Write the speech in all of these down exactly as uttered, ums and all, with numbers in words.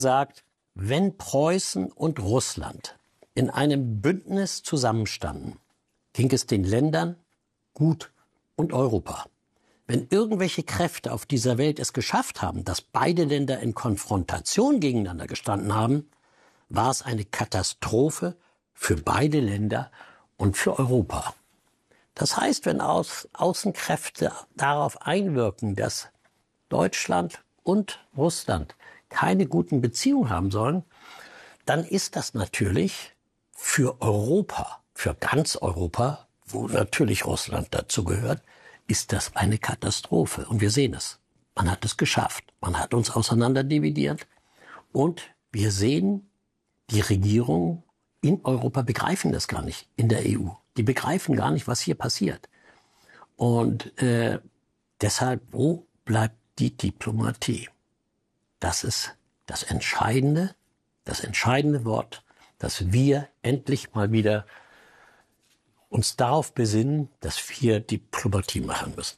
sagt, wenn Preußen und Russland in einem Bündnis zusammenstanden, ging es den Ländern gut und Europa. Wenn irgendwelche Kräfte auf dieser Welt es geschafft haben, dass beide Länder in Konfrontation gegeneinander gestanden haben, war es eine Katastrophe für beide Länder und für Europa. Das heißt, wenn Au- Außenkräfte darauf einwirken, dass Deutschland und Russland keine guten Beziehungen haben sollen, dann ist das natürlich für Europa, für ganz Europa, wo natürlich Russland dazu gehört, ist das eine Katastrophe. Und wir sehen es. Man hat es geschafft. Man hat uns auseinanderdividiert. Und wir sehen, die Regierungen in Europa begreifen das gar nicht, in der E U. Die begreifen gar nicht, was hier passiert. Und äh, deshalb, wo bleibt die Diplomatie? Das ist das Entscheidende, das entscheidende Wort, dass wir endlich mal wieder uns darauf besinnen, dass wir Diplomatie machen müssen.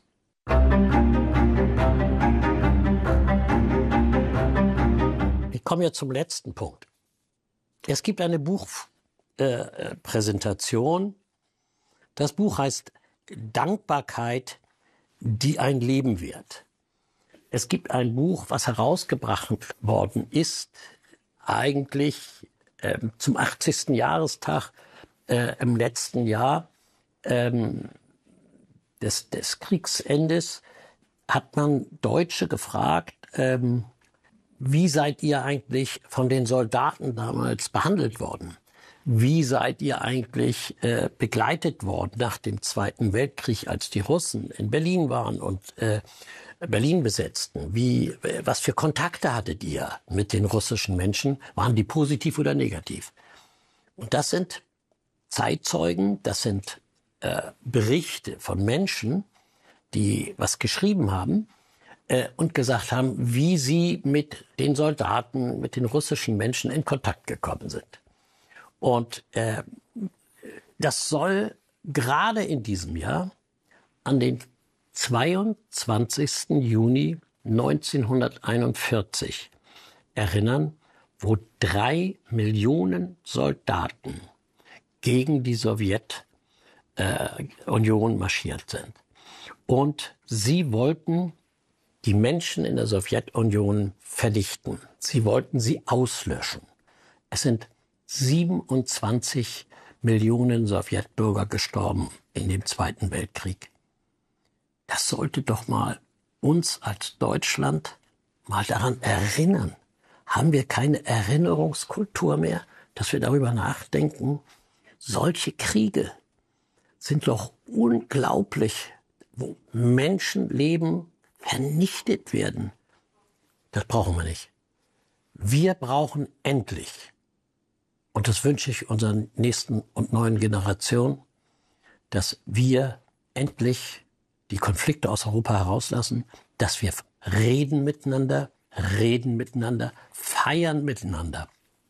Ich komme jetzt zum letzten Punkt. Es gibt eine Buchpräsentation. Äh, das Buch heißt Dankbarkeit, die ein Leben wert. Es gibt ein Buch, was herausgebracht worden ist, eigentlich äh, zum achtzigsten Jahrestag äh, im letzten Jahr ähm, des, des Kriegsendes, hat man Deutsche gefragt, ähm, wie seid ihr eigentlich von den Soldaten damals behandelt worden? Wie seid ihr eigentlich äh, begleitet worden nach dem Zweiten Weltkrieg, als die Russen in Berlin waren und äh, Berlin besetzten? Wie, was für Kontakte hattet ihr mit den russischen Menschen? Waren die positiv oder negativ? Und das sind Zeitzeugen, das sind äh, Berichte von Menschen, die was geschrieben haben äh, und gesagt haben, wie sie mit den Soldaten, mit den russischen Menschen in Kontakt gekommen sind. Und äh, das soll gerade in diesem Jahr an den zweiundzwanzigsten Juni neunzehnhunderteinundvierzig erinnern, wo drei Millionen Soldaten gegen die Sowjetunion marschiert sind. Und sie wollten die Menschen in der Sowjetunion vernichten. Sie wollten sie auslöschen. Es sind siebenundzwanzig Millionen Sowjetbürger gestorben in dem Zweiten Weltkrieg. Das sollte doch mal uns als Deutschland mal daran erinnern. Haben wir keine Erinnerungskultur mehr, dass wir darüber nachdenken? Solche Kriege sind doch unglaublich, wo Menschenleben vernichtet werden. Das brauchen wir nicht. Wir brauchen endlich, und das wünsche ich unseren nächsten und neuen Generationen, dass wir endlich die Konflikte aus Europa herauslassen, dass wir reden miteinander, reden miteinander, feiern miteinander,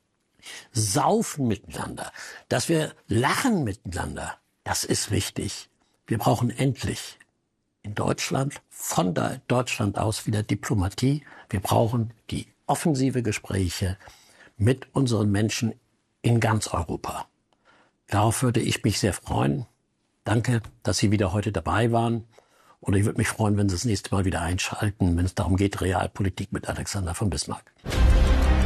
saufen miteinander, dass wir lachen miteinander. Das ist wichtig. Wir brauchen endlich in Deutschland, von Deutschland aus wieder Diplomatie. Wir brauchen die offensive Gespräche mit unseren Menschen in ganz Europa. Darauf würde ich mich sehr freuen. Danke, dass Sie wieder heute dabei waren. Und ich würde mich freuen, wenn Sie das nächste Mal wieder einschalten, wenn es darum geht, Realpolitik mit Alexander von Bismarck.